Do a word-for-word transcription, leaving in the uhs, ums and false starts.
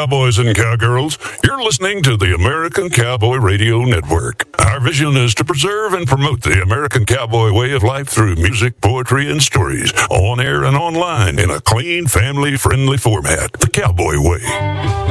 cowboys and cowgirls. You're listening to the American Cowboy Radio Network. Our vision is to preserve and promote the American cowboy way of life through music, poetry, and stories, on air and online, in a clean, family-friendly format, the Cowboy Way.